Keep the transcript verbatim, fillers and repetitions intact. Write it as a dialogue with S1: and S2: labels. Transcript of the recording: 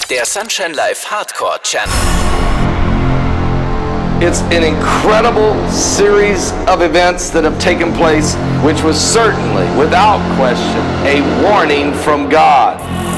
S1: Der Sunshine Live Hardcore Channel.
S2: It's an incredible series of events that have taken place, which was certainly, without question, a warning from God.